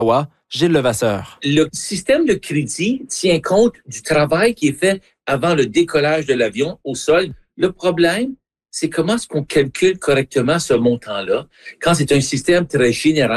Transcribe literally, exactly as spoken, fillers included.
Gilles Levasseur. Le système de crédit tient compte du travail qui est fait avant le décollage de l'avion au sol. Le problème, c'est comment est-ce qu'on calcule correctement ce montant-là quand c'est un système très général.